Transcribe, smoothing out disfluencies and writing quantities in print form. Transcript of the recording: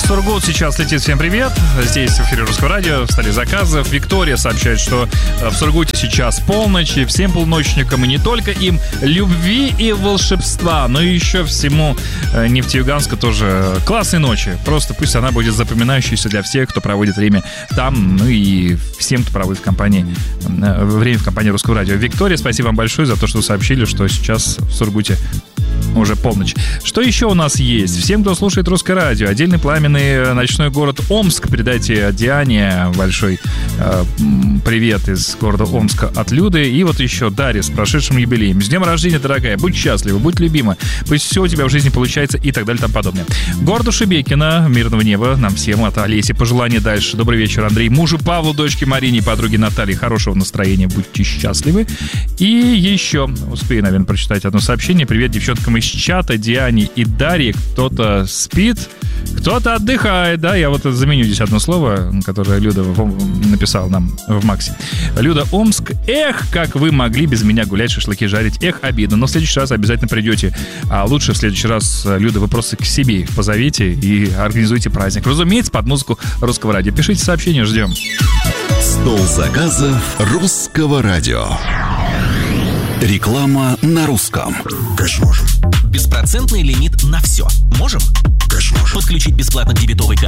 Сургут сейчас летит. Всем привет. Здесь в эфире Русского радио, в столе заказов. Виктория сообщает, что в Сургуте сейчас полночь. И всем полночникам, и не только им, любви и волшебства, но и еще всему Нефтеюганска тоже классной ночи. Просто пусть она будет запоминающейся для всех, кто проводит время там, ну и всем, кто проводит время в компании Русского радио. Виктория, спасибо вам большое за то, что сообщили, что сейчас в Сургуте уже полночь. Что еще у нас есть? Всем, кто слушает Русское радио, отдельный пламенный ночной город Омск. Передайте Диане большой привет из города Омска от Люды. И вот еще Дарья с прошедшим юбилеем. С днем рождения, дорогая. Будь счастлива, будь любима. Пусть все у тебя в жизни получается и так далее, там подобное. Городу Шебекино, мирного неба нам всем от Олеси. Пожелания дальше. Добрый вечер, Андрей. Мужу Павлу, дочке Марине, подруге Наталье. Хорошего настроения, будьте счастливы. И еще, успею, наверное, прочитать одно сообщение. Привет девчонкам из чата, Диане и Дарье. Кто-то спит, кто-то отдыхает, да, я вот заменю здесь одно слово, которое Люда написала нам в Максе. Люда, Омск, эх, как вы могли без меня гулять, шашлыки жарить, эх, обидно, но в следующий раз обязательно придете, а лучше в следующий раз, Люда, вы просто к себе позовите и организуйте праздник, разумеется, под музыку Русского радио. Пишите сообщения, ждем. Стол заказов Русского радио. Реклама на русском. Конечно можем. Беспроцентный лимит на все. Можем? Конечно можем. Подключить бесплатно дебетовый